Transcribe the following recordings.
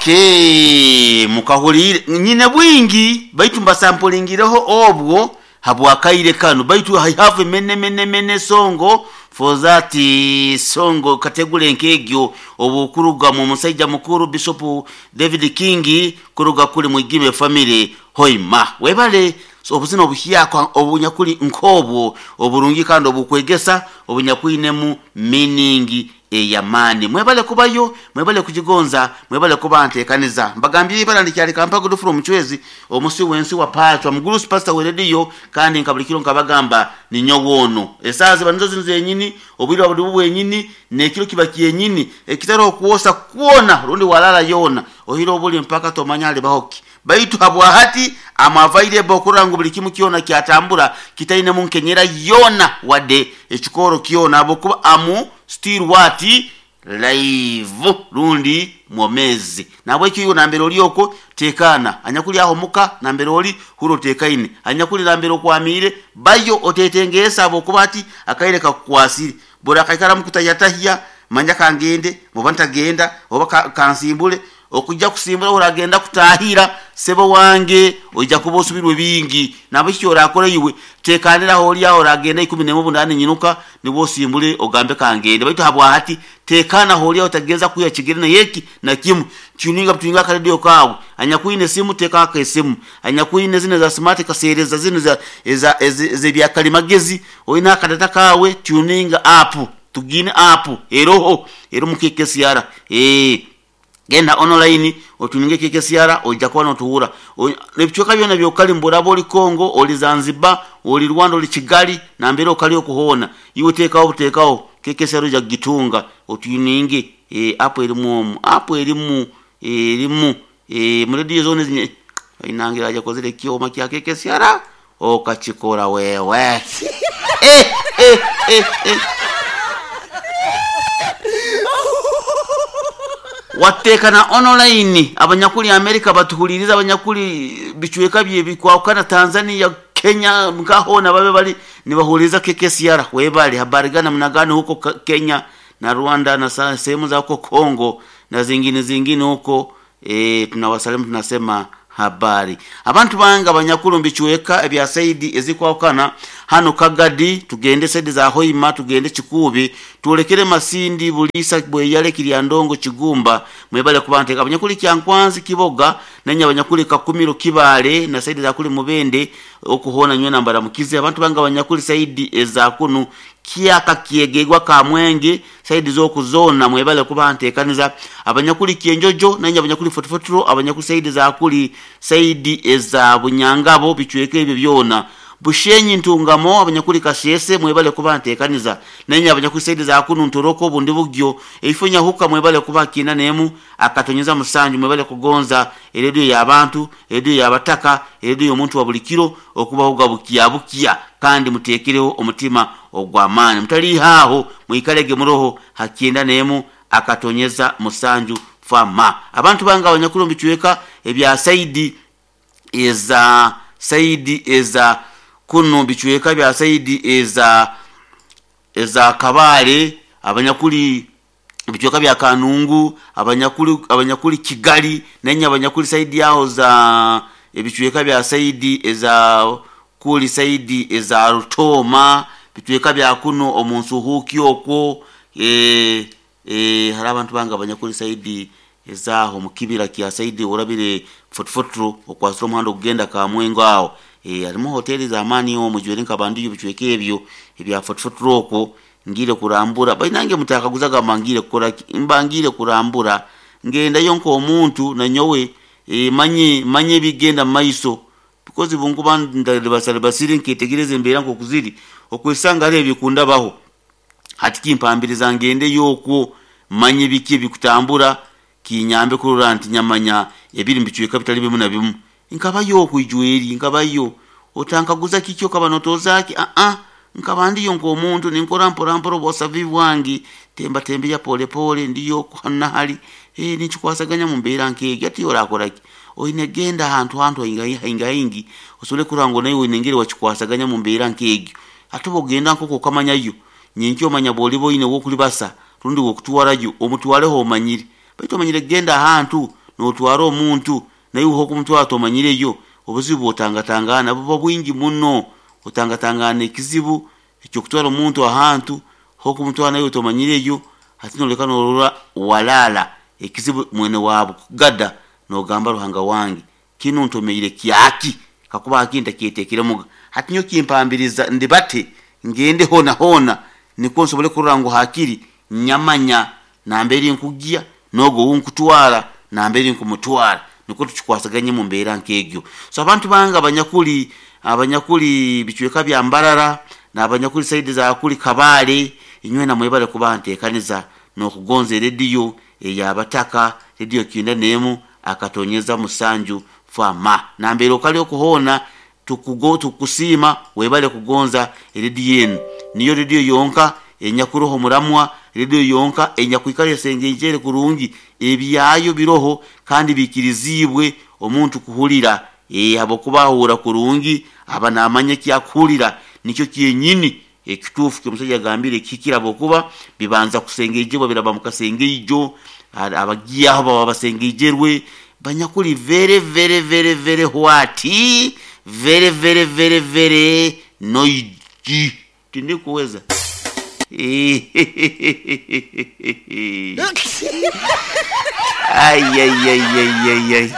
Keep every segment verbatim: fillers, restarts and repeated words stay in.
Okay, mukahulire nyine bwingi baitu mbasampulingireho obwo habwakaire kanu baitu I have mene mene mene songo for that songo kategule nkegyo obukuruga mu musajja mukuru Bishop David King kuruga kuli mwigime family hoima webale so obuzina obuhyako obunyakuli nkobwo oburungi kandi obukwegesa obunyakwinemu meaning eyamani mwebale kubayo mwebale kujigonza mwebale kubantekaniza mbagambye ibara ndikyali kampago from chwezi omusi wensi wa patwa muguru pastor we radio kandi nkabulikiro nkabagamba ni nyowono esaze banzo zino zenyini obwira obudu bwenyini nekiro kibakiye nyini ekitaro okuosa kuona rundi walala yona ohiro obuli mpaka tomanyale bahoki baitu habwa hati amavaire bokurangu bulikimu kiona kyatambura kitaine munkenyera yona wade ekikoro kiona abokuba amu still wati live rundi mwomezi nabwe kiyo nambero lioko tekana anyakuli aho muka nambero oli huro tekaine anyakuli nambero kwamire bayo otetengesa abokubati akaireka kukwasiri bora kaikara mukutayatahia manja kangende mubanta genda oba kansimbule okujja kusimbula uragenda kutahira sebo wange ojja kubosubirwe bingi nabishyo orakora yiwe tekanira holi ya oragenda ikumi ne mubundane nyinuka nibo simbule ogambe kangende baitu habwa hati tekana holi ya otageza kuya kigirina yeki na kimu tuninga tuninga ka radio kawo anyakuine simu teka ka simu anyakuine zine za smart kasereza zine za eza ze bya kalimagezi oina kadata kawe tuninga app tugine app eroho ero mukekesiara eh genda online otuninge kekesiara ojja kwa notuhura nebichoka byona byokali mbura boli Kongo oli Zanzibar oli Rwanda oli Kigali na mbere okali okuhona iwe tekao butekao kekesiara ja gitunga otuninge e apo elimu apo elimu elimu e muri zone zinye inangira aja kozile kioma kya kekesiara okachikora wewe eh eh eh, eh. watekana online abanyakuli America batuhuliriza abanyakuli bichweka bye bikwakana Tanzania Kenya ngaho na babe bali nibahuriza kekesiara webali habari gana mnagano huko Kenya na Rwanda na sehemu za huko Kongo na zingine zingine huko eh tunawasalimu tunasema habari abantu banga abanyakulu mbichweka ebya Saidi ezikwakana hano Kagadi tugende Saidi za Hoima tugende Kikubi tulekere Masindi Bulisa bwe yale Kiryandongo Kigumba mwebale kubanteka abanyakuli kyankwanzi Kiboga nanya abanyakuli Kakumiro Kibale na Saidi za kuli Mubende okuhona nywe nambara mukize abantu banga abanyakuli Saidi ezakunu kiaka kiegegwa ka Mwenge Saidi zo kuzona mwebale kubantekaniza abanyakuli Kienjojo nanya abanyakuli Fotofotro abanyakuli Saidi za kuli Saidi eza Bunyangabo bichweke ebyo byona Bushenyi Ntungamo abanyakuli Kashese mwebale kubantekaniza nenya abanyakuli Saidi za kunu Ntoroko bundi bugyo efifonya huka mwebale kubakina nemu akatonyeza musanju mwebale kugonza eredio ya abantu eredio ya bataka eredio y'omuntu wa bulikiro okuba huga bukiya bukiya kandi mutekereho omutima ogwamani mutali haho muikalege muroho hakienda nemu akatonyeza musanju fama abantu banga abanyakulu mbichweka ebya Saidi eza Saidi eza kuno bichweka bya Saidi eza eza Kabale abanyakuli bichweka bya Kanungu abanyakuli abanyakuli Kigali nenya abanyakuli Saidi yaho za bichweka bya Saidi eza kuli Saidi eza Rutoma bichweka bya kuno omunsu hukioko eh eh harabantu banga abanyakuli Saidi ezaho mukibira kya Saidi urabire fotofotro okwasro muhando kugenda ka Mwengo aho eh alimo hoteli za amani yo mujwere nkabandiyo bichweke ebyo ebya fotofotro oko ngire kurambura bainange mutakaguzaga mangire kora imbangire kurambura ngenda yonko omuntu na nyowe e manye manye bigenda maiso because bungu banda basale basiri nkitegereze mbera nko kuziri okwesanga rebye kunda baho hatiki mpambiri zangende yoko manye biki bikutambura kinyambe kururanti nyamanya ebiri mbichweka bitali bimu na bimu inkabayo kwijweri inkabayo otankaguza kikyo kabanotozaki a a nkabandi yonko omuntu ninkora mpora mporo bosavi wangi temba tembe ya pole pole ndiyo kwana hali eh nichikwasaganya mumbera nkege ati orakoraki oine genda hantu hantu inga inga ingi osule kurango nayo inengere wachikwasaganya mumbera nkege atubo genda nkoko kamanya yo nyinkyo manya bolibo ine wo kulibasa rundi wo kutuwarajo omutwale ho manyiri baito manyire genda hantu n'otwara omuntu naye uho kumutwara tomanyireyo obuzibu otangatangana buba bwingi muno otangatangana ekizibu ekyo kutwara omuntu ahantu ho kumutwara naye tomanyireyo ati noleka nolora walala ekizibu mwene wabo gada nogamba ruhanga wange kino ntomeire kyaki kakuba akinta kietekire muga ati nyo kimpambiriza ndibate ngende hona hona niko nsobole kurango hakiri nyamanya namberi nkugia nogo unkutwara namberi nkumutwara niko tukikwasaganye mu mbeera nkegyo so abantu banga abanyakuli abanyakuli bichweka bya mbarara na abanyakuli saidi za kuli kabale inywe na mwebale kubantekaniza no kugonza radio eyabataka radio kinda nemu akatonyeza musanju fama nambero kali okuhona tukugo tukusima webale kugonza radio yenu niyo radio yonka enyakuroho muramwa radio yonka enyakwikale sengejere kurungi ebyayo biroho kandi bikirizibwe omuntu kuhulira e abo kubahura kurungi abana amanye kyakulira nicyo kyenyini ekitufu kemusajja gambire kikira bokuba bibanza kusengejebwa biraba mukasengeijo abagiya abo babasengejerwe banyakuli very very very very hwati very very very very noiji tindi kuweza ay ay ay ay ay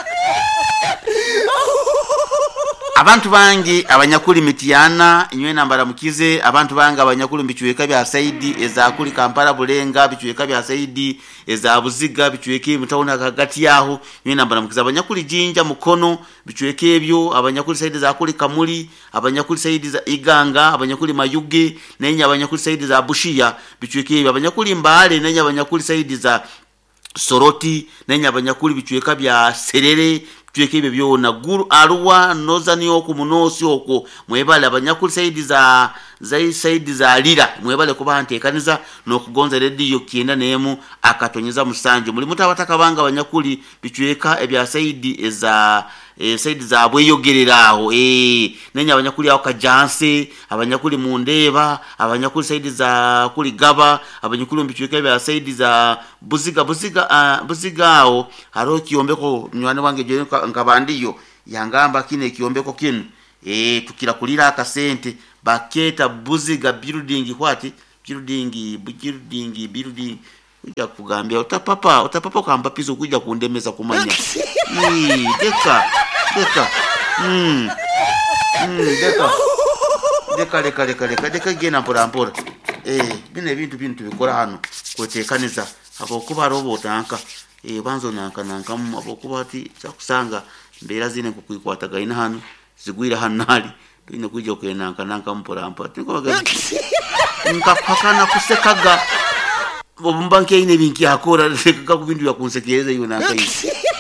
abantu bangi abanyakuli mitiyana inywe nambara mukize abantu banga abanyakuli mbichweka bya saidi ezakuli Kampala Bulenga bichweka bya saidi eza Buziga bichweke mutawuna kagati yaho inywe nambara mukize abanyakuli Jinja Mukono bichweke ebyo abanyakuli saidi za kuli Kamuli abanyakuli saidi za Iganga abanyakuli Mayuge nenya abanyakuli saidi za Bushia bichweke ebyo abanyakuli Mbale nenya abanyakuli saidi za Soroti nenya abanyakuli bichweka bya Serere tuweke ibe byona guru Arua nozani oku munosi oku mwebale abanyakuli saidi za za saidi za lira mwebale kuba ntekaniza no kugonza radio kienda nemu akatonyeza musanju muri mutabataka banga abanyakuli bichweka ebya saidi za e saidi za bweyogereraho eh nenya abanyakuli aho Kajanse abanyakuli Mundeba abanyakuli saidi za kuli Gaba abanyakuli bichweka ebya saidi za Buziga Buziga uh, Buzigao haro kiombeko mnywane wange je ngabandiyo yangamba kine kiombeko kinu eh tukira kulira akasente baketa Buziga building kwati building building building kuja kugambia utapapa utapapa kamba pizo kuja kundemeza kumanya ni deka deka mm mm deka deka deka deka deka deka gena mpora mpora eh bine bintu bintu bikora hano kwetekaniza abo kuba robota anka eh banzo nanka nanka mu abo kuba ati cyakusanga mbera zine kukwataga ina hano zigwira hanali tune kuja kwenanka nanka mpora mpora tiko baga nkapakana kusekaga bombanke ine binki akora sekaka kubindu yakunsekereza iyo nanka yi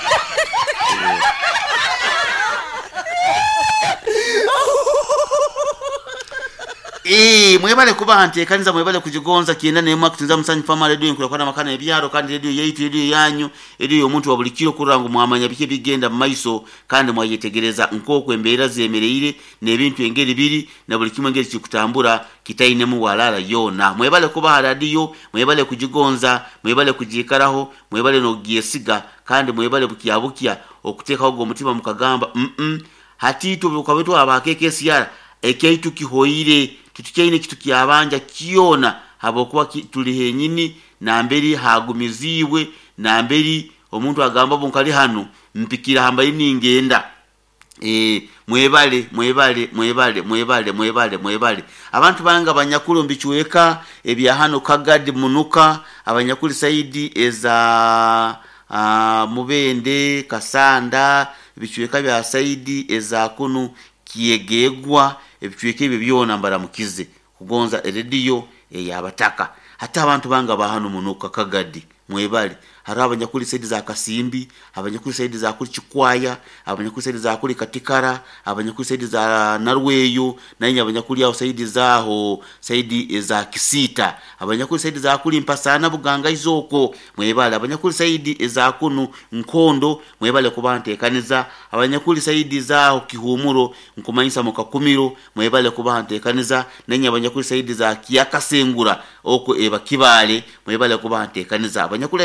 Eh mwebale kuba hantekaniza mwebale kujigonza kienda nemu akutunza musanyi fama radio nkula kwa makana ebyaro kandi radio yaitu radio yanyu radio omuntu wabulikiro kurango mwamanya bike bigenda maiso kandi mwayetegereza nkoko embera zemereire nebintu engeri biri na bulikimo engeri kikutambura kitaine mu walala yona mwebale kuba radio mwebale kujigonza mwebale kujikaraho mwebale no giesiga kandi mwebale bukiyabukia okuteka ogo mutima mukagamba mm hatitu bukabetu abakeke siyara ekeitu kihoire tutukeine kitu kyabanja kiona habokuwa tulihe nyini na mberi hagumiziwe na mberi omuntu agamba bonkali hano mpikira hamba iningenda eh mwebale mwebale mwebale mwebale mwebale mwebale abantu banga abanyakulu mbichweka ebya hano Kagadi Munuka abanyakulu saidi eza uh, Mubende Kasanda bichweka bya saidi eza kunu kiegegwa ebichweke byona mbara mukize kugonza radio eyabataka hata abantu banga bahano Munuka Kagadi mwebali haraba abanyakuli saidi za Kasimbi abanyakuli saidi za kuli Chikwaya abanyakuli saidi za kuli Katikara abanyakuli saidi za Narweyo nanya abanyakuli yao saidi zaho saidi za Kisita abanyakuli saidi za kuli Mpasana Buganga izoko mwebali abanyakuli saidi za kunu Nkondo mwebali kubantekaniza abanyakuli saidi zaho Kihumuro nkumanyisa mukakumiro mwebali kubantekaniza nanya abanyakuli saidi za Kiyakasengura oko eba Kibale mwebali kubantekaniza abanyakuli headquarter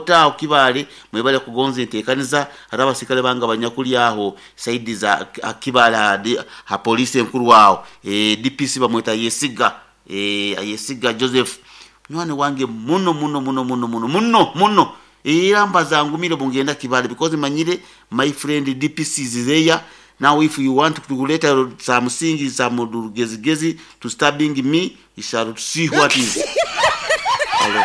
kota okibale mwebale kugonza entekaniza araba sikale banga banyakuli aho saidi za akibala ha police enkuru wao e D P C bamweta Yesiga e Yesiga Joseph mwana wange muno muno muno muno muno muno muno iramba zangu mire bungenda kibale because manyire my friend D P C is there. Now if you want to later some things some gezi gezi to stabbing me, you shall see what is. Hello.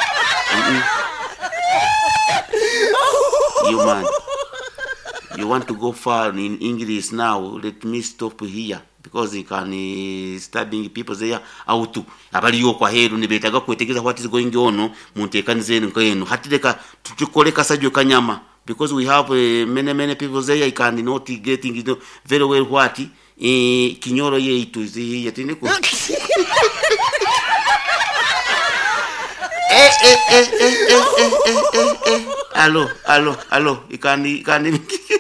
Mm-mm. You man, you want to go far in English now? Let me stop here because you can uh, stabbing people there out to. Abali yo kwa heru ni betaga kwetegeza what is going on muntekanize nkeno hatileka tukoleka sajo kanyama. Because we have uh, many many people there, I can not getting you know, very well what eh kinyoro ye itu zi yatine ko eh eh eh eh eh eh eh eh allo allo allo ikani ikani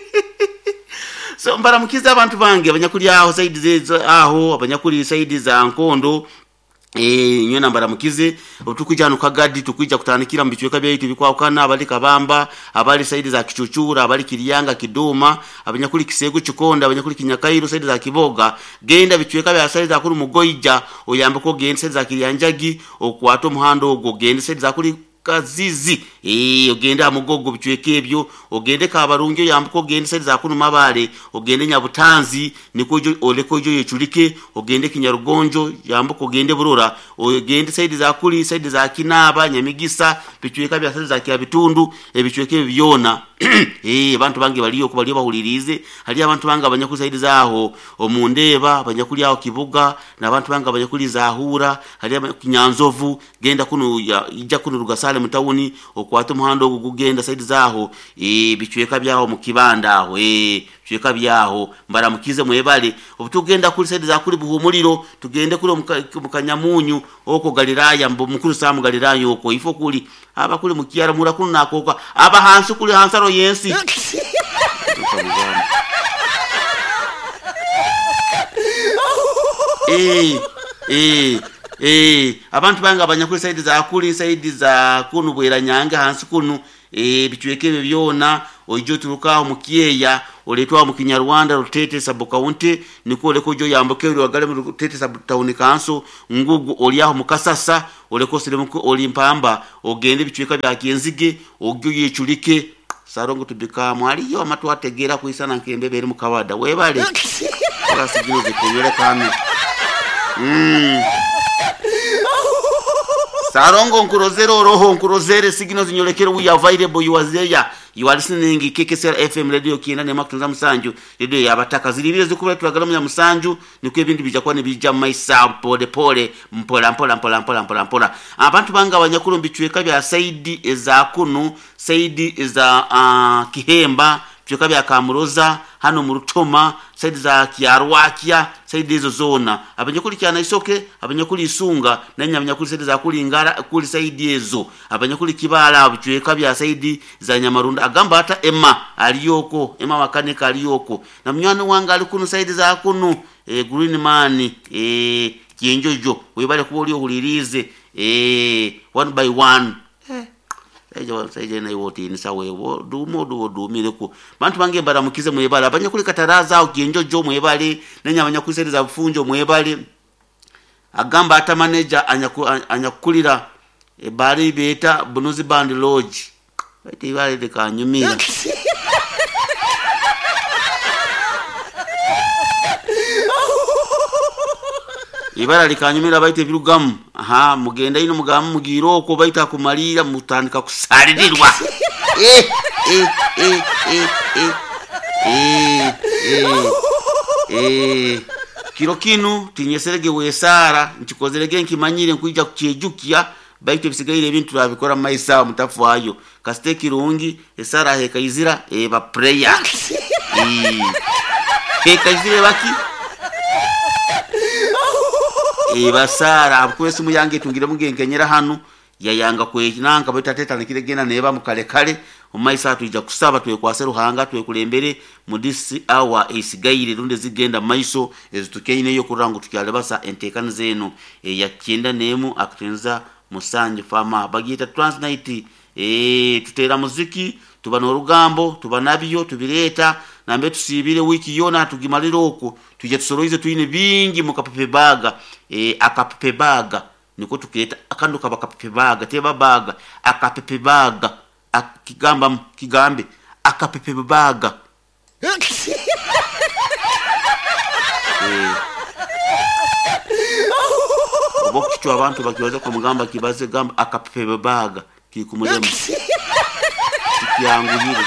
so mbara mukiza abantu bange abanyakuri aho side zezo aho abanyakuri side za Nkondo eh nyona mbara mukize tukujana kagadi tukija kutanikira mbichweka byaito bikwa kana abali kabamba abali saidi za kichuchura abali Kiriyanga Kidoma abanyakuri Kisego Kikonda abanyakuri Kinyakairo saidi za Kiboga genda bichweka bya saidi za kuri Mugoija oyamba ko genda saidi za Kiriyanjagi okwato muhando ogo genda saidi za kuri Kazizi eh ogenda amugogo bichweke ebyo ogende kabarungi yambuko gende saidi za kuno mabale ogende Nyabutanzi niko jo oleko jo yechulike ogende Kinyarugonjo yambuko gende Burura ogende saidi za kuli saidi za Kinaba Nyamigisa bichweka bya saidi za Kiabitundu ebichweke byona eh abantu bange baliyo kubaliyo bahulirize hali abantu bange abanyaku saidi zaho omundeba abanyakuli aho Kibuga na abantu bange abanyakuli za Hura hali Kinyanzovu genda kuno ya ija kuno Rugasale mutawuni okwato muhando gugenda saidi zaho e bichweka byaho mu kibanda aho e bichweka byaho mbara mukize mwebale obutugenda kuli saidi za kuli Buhumuliro tugende kuli mukanyamunyu oko Galilaya mbo mukuru samu Galilaya oko ifo kuli aba kuli mukiyara mura kuno nakoka aba hansu kuli hansaro yensi eh eh eh abantu banga abanyakuri saidi za kuli saidi za kunu bwera nyanga hansi kunu eh bichweke byona ojo turukaho mukiyeya oletwa mu Kinyarwanda Rutete Sub County niko leko jo yambokeri wagale mu Rutete Sub Town Council ngugu oliaho mukasasa oleko siremu olimpamba ogende bichweka bya Kienzige ogyo yechulike sarongo tubika mwali yo amatu ategera kuisana nkembe bere mu Kawada webale arasigino zikuyere kami mm sarongo nkurozero roho nkurozere sigino zinyolekero we available you are there you are listening K K C R F M radio kienda ne makutunza Musanju radio yabataka zilibire zikubira twagalamu ya Musanju niko ebindi bijakwa ne bija maisa pole pole mpola mpola mpola mpola mpola mpola abantu banga abanyakuru mbichweka bya saidi eza kuno saidi eza uh, Kihemba bichweka bya Kamuroza hano mu Rutoma saidi za Kiarwakia saidi hizo zona abanyakuri cyana isoke abanyakuri Isunga na nyamanyakuri saidi za kuli Ngara kuli saidi hizo abanyakuri Kibala bichweka bya saidi za Nyamarunda agamba hata Emma aliyoko Emma Makanika aliyoko na mnywana wanga ali kuno saidi za kuno e Green Man e Kienjojo webale kuboli ohulirize e one by one eh ejo saije na yoti ni sawe wo dumo do do mireko bantu bange baramukize mwebale abanyakuri Kataraza au Kienjojo mwebale nenya abanyakuri saidi za Bufunjo mwebale agamba hata manager anyaku, anyakulira e bari beta Bunuzi Band Lodge bati ibale de kanyumira ibara likanyumira baite birugamu aha mugenda ino mugamu mugiroko baita kumalira mutandika kusalirirwa eh eh eh eh eh eh eh kiro kinu tinyeserege wesara nchikozerege nkimanyire nkuija kuchejukia baite bisigaire ibintu babikora maisa mutafu ayo kaste kirungi esara heka izira e ba prayer eh heka izira baki e basara akwese muyange tungire mugengenyera hano yayanga kwekinanga batateta nikiregena neba mukale kale umaisa tuija kusaba tuwe kwase ruhanga tuwe kulembere mudisi awa isigaire runde zigenda maiso ezitukeyine yo kurangu tukyale basa entekana zeno e yakyenda nemu akutenza Musanju fama bagita Transnight eh tutera muziki tuba n'orugambo tuba nabyo tubireeta nambe tusibire wiki yona tugimalira okwo tuje tusoroize tuine bingi mu kapepe baga eh akapepe baga niko tuketa akanduka bakapepe baga teba baga akapepe baga akigamba kigambe akapepe baga eh bokichwa abantu bakiwaza kwa mugamba kibaze gamba akapepe baga kikumulema kiangulire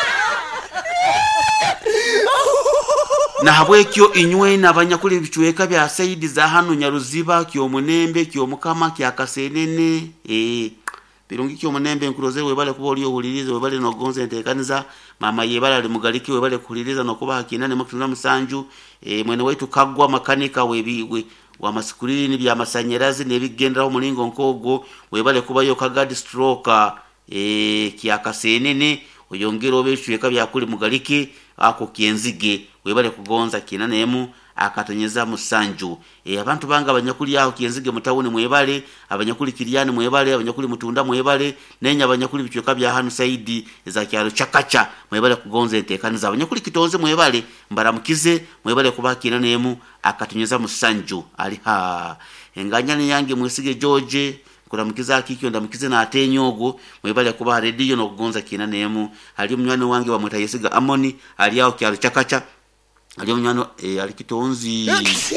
na habwekyo inywe nabanyakuli bichweka bya Saidi za hano Nyaruziba kyo munembe kyo mukama kya kasenene eh birungi kyo munembe nkuroze webale kuba oli ohulirize webale no gonze ntekaniza mama yebale ali mugaliki webale kuhuliriza no kuba hakinane makutuna musanju eh mwene wetu kagwa makanika webiwe wa masikurini bya masanyerazi nebigenderaho mulingo nkogo webale kuba yo kagadi stroke eh kya kasenene oyongero bechweka bya kuli mugaliki ako kienzige webale kugonza kinanemu akatonyeza musanju e abantu banga abanyakuli yaho kienzige mutawuni mwebale abanyakuli kiriyani mwebale abanyakuli mutunda mwebale nenya abanyakuli bichweka bya hanu Saidi za kyalo chakacha mwebale kugonza entekaniza abanyakuli kitonze mwebale mbaramukize mwebale kubaki nanemu akatonyeza musanju ali ha enganyani yange mwesige George kuramukiza akikyo ndamukize na atenyogo mwebale kuba radio no kugonza kina nemu ali mnywani wange wa Mutayesiga Amoni ali yao kyalo chakacha ali mnywani e, ali kitonzi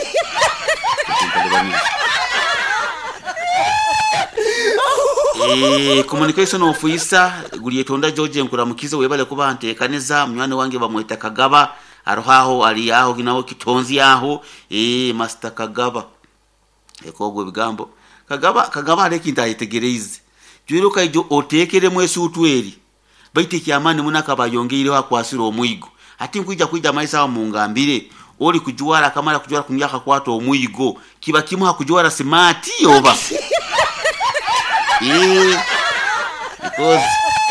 eh communication officer guliyetonda George nkuramukize webale kuba antekaneza mnywani wange bamweta Kagaba arohaho ali yaho ginawo kitonzi yaho eh master Kagaba ekogwe bigambo Kagaba Kagaba aleki ndaitegereze jwiruka ijo otekere mwesi utweri baite kyamani munaka bayongere wakwasira omwigo ati nkuija kuija maisa mu ngambire oli kujuwara kamara kujuwara kunyaka kwato omwigo kiba kimuha kujuwara smart oba eh because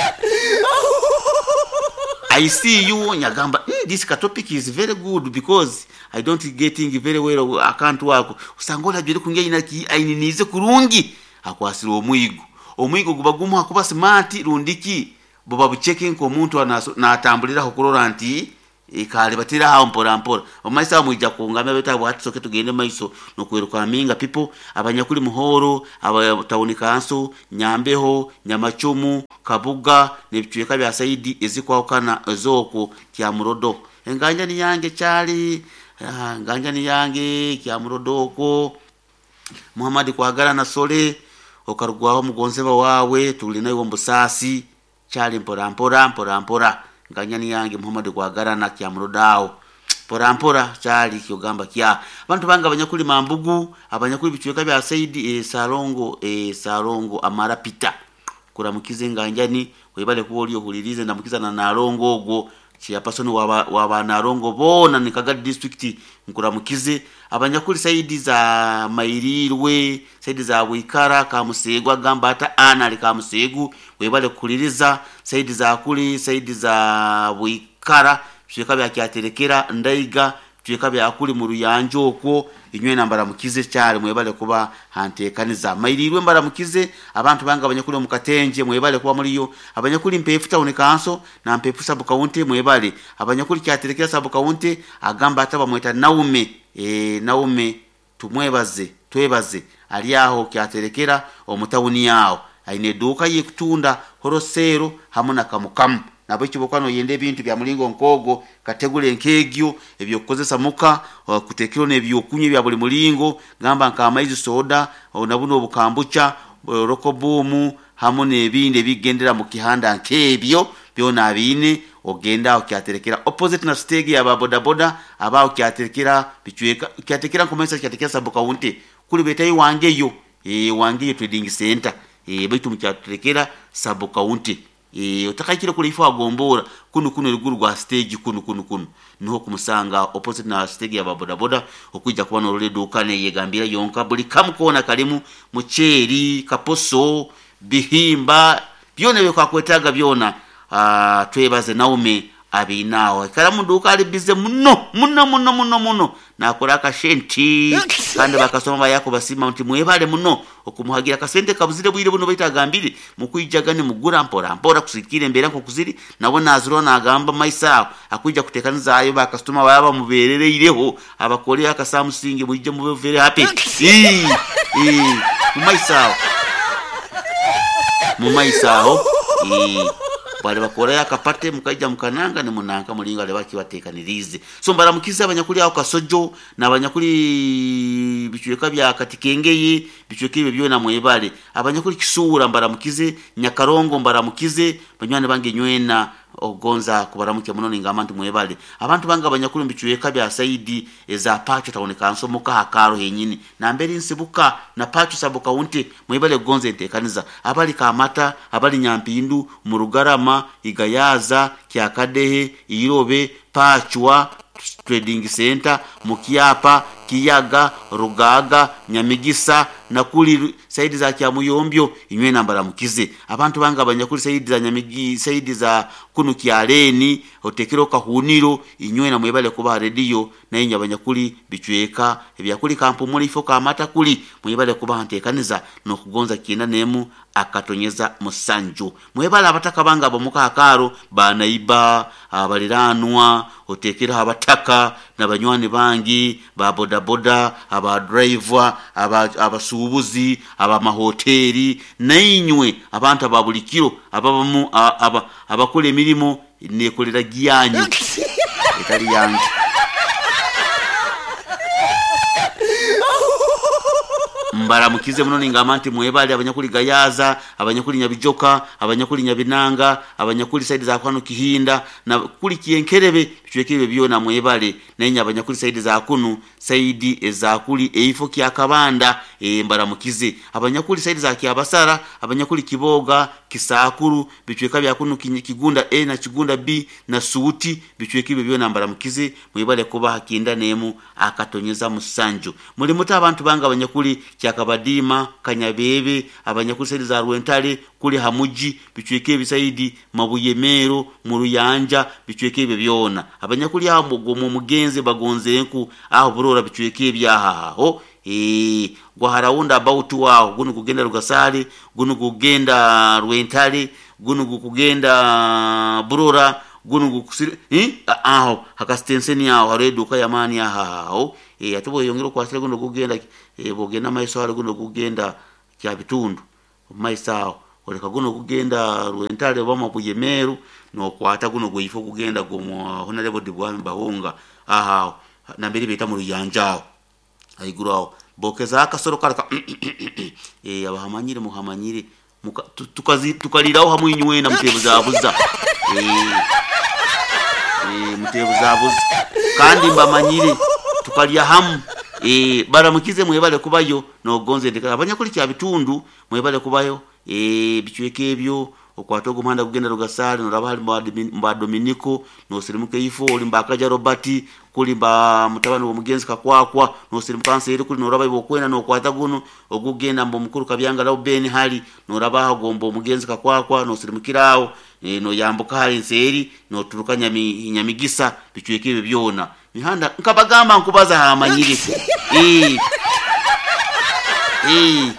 I see you nyagamba mm, this topic is very good because I don't getting very well account wako usangola jiri kungia ina ki aininize kurungi akwasira omwigo omwigo gubagumu akuba smart rundiki boba buchecking ko muntu na atambulira hokurora nti ikale batira ha mpora mpora omaisa mwija kungame beta bwati soke tugende maiso no kweruka minga people abanyakuli muhoro abatawuni kanso nyambeho nyamachumu kabuga nebichweka bya Saidi ezikwa okana ezoko kya murodo enganja ni yange chali enganja ni yange kya murodoko Muhammad kwagara na sole okarugwaho mugonzeba wawe tulina iwo mbusasi chali mpora mpora mpora mpora nganya ni yange Muhammad kwagara na kya murodao pora mpora chali kyogamba kya abantu banga abanyakuli mambugu abanyakuli bichweka bya Saidi e Sarongo e Sarongo amara pita kuramukize nganjani webale kuoli ohulirize ndamukiza na Narongo ogwo chia pasoni waba waba Narongo bona nikagadi district nkuramukize abanyakuli Saidi za Mairirwe Saidi za Wikara kamusegwa gamba ata ana likamusegu webale kuliriza Saidi za kuli Saidi za Wikara chweka bya kyaterekera ndaiga chweka bya kuli mu ruyanjo okwo inywe nambara mukize cyari mwebale kuba hantekaniza Mairirwe mbara mukize abantu banga abanyakuli mu Katenje mwebale kuba muri yo abanyakuli mpefu town kanso na mpefu sub county mwebale abanyakuli kyaterekera sub county agamba ataba mweta Naume e Naume tumwebaze twebaze ali aho kyaterekera omutawuni yawo aine duka yekutunda horosero hamuna kamukamu nabo kibokano yende bintu bya mulingo nkogo kategule nkegyo ebyo kozesa muka kutekero nebyo kunye bya buli mulingo gamba nka amaizi soda onabuno obukambucha rokobumu hamune ebinde bigendera mu kihanda nkebyo byona abine ogenda okyaterekera opposite na stage ya boda boda abao kyaterekera bichweka kyaterekera komesa kyaterekera sabuka wonte kuli betai wangeyo e wangeyo trading center e bitu mukyaterekera sabuka wonte e utakakira kuli ifa agombora kunu kunu riguru gwa stage kunu kunu kunu niho kumusanga opposite na stage ya boda boda okujja kuba no role dukane yegambira yonka buli kamukona kalimu mucheri kaposo bihimba byone byo kwakwetaga byona uh, twebaze Naume abinawo kala mundu kali bize muno muno muno muno muno nakora akashenti kandi bakasoma bayako basima nti mwebale muno okumuhagira kasente kabuzire bwire buno baitagambire mukwijagane mugura mpora mpora kusikire mbera nko kuziri nabona azuro nagamba maisa akwijja kutekaniza ayo bakasoma bayaba muberere ireho abakole akasamusinge mujje mube very happy eh eh maisa mu maisa ho eh bali bakorea kapate mukaija mukananga ne munanka mulinga le baki batekanirize so mbaramukiza abanyakuli aho kasojo n'abanyakuli bichweka bya katikengeye bichweke byo na mwebale abanyakuli kisura mbaramukize Nyakarongo mbaramukize banywane bange nywena ogonza kubaramukia muno ningamantu mwebale abantu banga abanyakuli bichweka bya Saidi eza pacho taoneka nsomoka hakaro henyini na mbere nsibuka na pacho sabuka unte mwebale gonze ntekaniza abali kamata abali nyampindu murugarama Igayaza Kyakadehe Irobe Pachwa Trading Center Mukiapa Kiyaga Rugaga Nyamigisa na kuli Saidi za Kyamuyombyo inywe nambara mukize abantu banga abanyakuli Saidi za Nyamigi Saidi za kunu Kyaleni otekero kahuniro inywe na mwebale kuba radio na inya abanyakuli bichweka ebyakuli kampo muri ifo kamata kuli mwebale kuba ntekaniza no kugonza kina nemu akatonyeza musanju mwebale abataka banga abomuka akaro banaiba abaliranwa otekera abataka nabanywani bangi ba boda boda aba driver aba abasubuzi aba mahoteli nainywe abantu ababulikiro ababamu aba abakole milimo nekolera giyanyu etali yangu mbaramukize muno ningamanti mwebale abanyakuli Gayaza abanyakuli Nyabijoka abanyakuli Nyabinanga abanyakuli Saidi za kwano Kihinda na kuli Kienkerebe bichwekebe byona mwebale nenya abanyakuli Saidi za kunu Saidi ezakuli eifo kyakabanda e mbaramukize abanyakuli Saidi za Kyabasara abanyakuli Kiboga Kisakuru bichweka bya kunu Kigunda A na Kigunda B na Suuti bichwekebe byona mbaramukize mwebale kuba hakinda nemu akatonyeza musanju muri muta abantu banga abanyakuli Kyakabadima Kanyabebe abanyakuli Saidi za Rwentale kuli Hamuji bichweke bisaidi Mabuyemero mu Ruyanja bichweke byona abanyakuli aho mu mugenze bagonze enku aho burora bichweke byaho eh gwa harawunda about wao gunu kugenda Rugasale gunu kugenda Rwentale gunu kugenda burora gunu gukusire eh aho hakastenseni aho hareduka yamani aho eh atubo yongero kwasire gunu kugenda e bogena maiso hali guno kugenda kya bitundu maiso oleka guno kugenda Rwentale bama Buyemeru no kwata guno guyifo kugenda gomo honorable Dibwami Bahunga aha na mbere beta mu Ruyanjao ayiguraho bokeza akasoro karaka eh abahamanyire muhamanyire tukazi tukaliraho hamwe inywe na mutebuza abuza eh eh mutebuza abuza kandi mbamanyire tukalya hamu e baramukize mwebale kubayo no gonze ndeka abanyakuli kya bitundu mwebale kubayo e bichweke byo okwatogo manda kugenda Rugasale no rabali mba Dominico no sirimuke ifo oli mbakaja Robert kuli mba mutabano wo mugenzi kakwakwa no sirimukanse eri kuli no rabayi bokwena no kwata guno ogugenda mbo mukuru kabyanga lawo Ben hali no rabaho gombo mugenzi kakwakwa no sirimukirawo e no yambuka hali nseri no turukanya Nyamigisa bichweke byona mihanda nkabagamba nkubaza hamanyire eh eh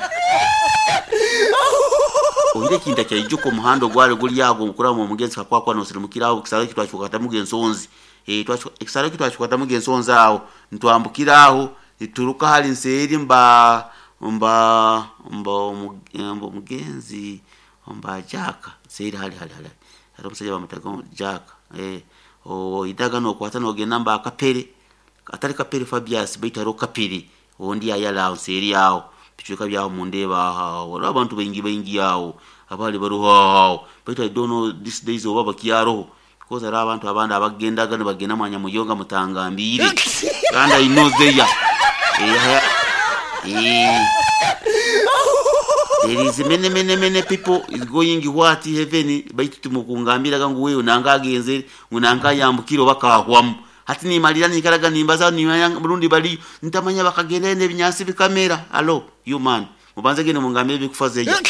oire kinda kya ijuko muhando gwale guli yago mukura mu mugenzi kakwakwa no sirimukirawo kisara kitwachukata mugensonzi eh twachukata kisara kitwachukata mugensonzi aho ntwambukiraho ituruka hali nseri mba mba mba mugenzi mba jaka seri hali hali hali aramusaje bamutaga jaka eh o idaga no kwata no genamba akapere atari kapere Fabius baitaro kapere ondi ayala seri yawo bichweka byaho mundeba hawo abantu bengi bengi yawo abali baruho but I don't know these days obaba kiyaro because ara abantu abandi abagenda gane bagena mwanya muyonga mutangambire kandi I know there eh eh there is many many many people is going what heaven baitu mukungambira gangu wewe nangagenze unanga yambukiro bakahwamu hati ni malira ni karaga nimbaza ni Burundi bali ntamanya bakagelene binyasi bikamera allo you man mubanze gene mungambire bikufaze ya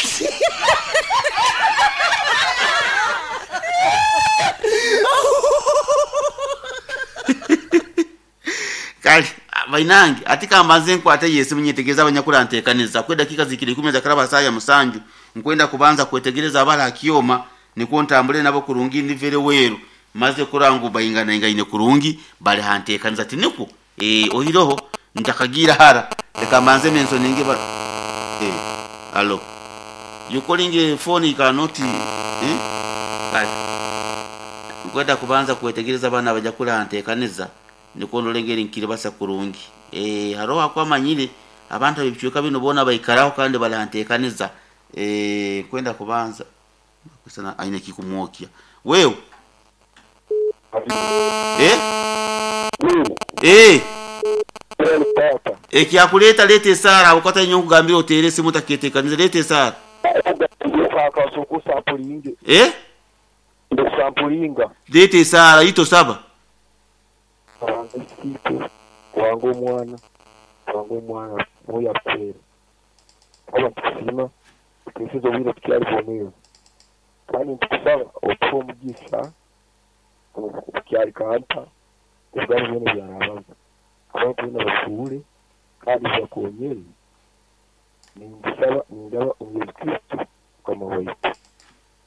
kali bainange atika amaze nkwate yese munyetegeza abanyakula antekaniza kwe dakika zikiri kumi za karaba saya musanju nkwenda kubanza kwetegereza abala akiyoma niko ntambule nabo kurungi ndi vere weru maze kurangu bayingana ingayine kurungi bali hantekaniza tiniko eh ohiroho ndakagira hara leka manze menso ninge ba eh allo you calling phone cannot eh bali kwenda kubanza kwetegereza abana bajakula antekaniza niko ndolengera nkiri basa kurungi eh haroha kwa manyire abantu bibyuka bino bona bayikaraho kandi balantekaniza eh kwenda kubanza kusana aine kikumwokia wewe eh eh eh kyakuleta lete sara ukata nyongu gambira otere simu taketekaniza lete sara eh ndo sampulinga lete sara ito saba wangu mwana wangu mwana moya kweli kama kusima tukizo vile tukiali bomeo kandi tukisaba opo mugisa tukiali kanta kubari bene byarabaza abantu bene bashure kandi bakonyeri ni ndisaba ndaba umukristo kama waiti